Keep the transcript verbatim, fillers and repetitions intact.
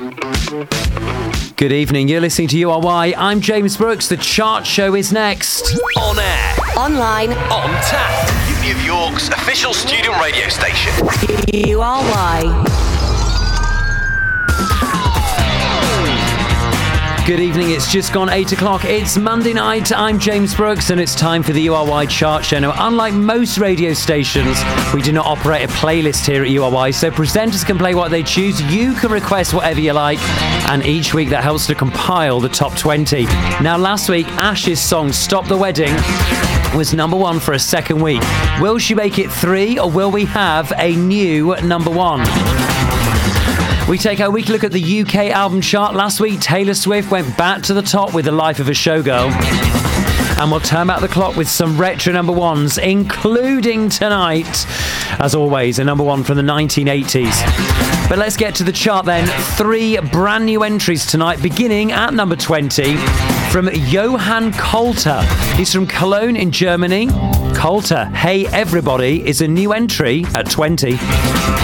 Good evening, you're listening to U R Y. I'm James Brooks. The Chart Show is next. On air. Online. On tap. New York's official student radio station. U R Y. Good evening, it's just gone eight o'clock. It's Monday night. I'm James Brooks, and it's time for the U R Y Chart Show. Now, unlike most radio stations, we do not operate a playlist here at U R Y, so presenters can play what they choose. You can request whatever you like, and each week that helps to compile the top twenty. Now, last week, Ash's song Stop the Wedding was number one for a second week. Will she make it three, or will we have a new number one? We take our weekly look at the U K album chart. Last week, Taylor Swift went back to the top with The Life of a Showgirl. And we'll turn back the clock with some retro number ones, including tonight, as always, a number one from the nineteen eighties. But let's get to the chart then. Three brand new entries tonight, beginning at number twenty from Johann Coulter. He's from Cologne in Germany. Coulter, Hey Everybody, is a new entry at twenty.